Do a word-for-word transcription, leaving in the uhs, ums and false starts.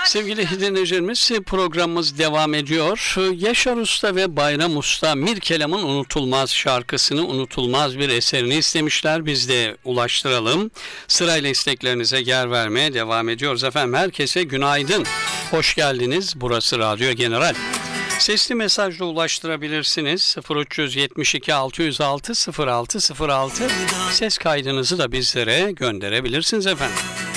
Sevgili dinleyicilerimiz, programımız devam ediyor. Yaşar Usta ve Bayram Usta Mirkelam'ın unutulmaz şarkısını, unutulmaz bir eserini istemişler. Biz de ulaştıralım. Sırayla isteklerinize yer vermeye devam ediyoruz efendim. Herkese günaydın. Hoş geldiniz. Burası Radyo General. Sesli mesajla ulaştırabilirsiniz. sıfır üç yetmiş iki altı yüz altı sıfır altı sıfır altı ses kaydınızı da bizlere gönderebilirsiniz efendim.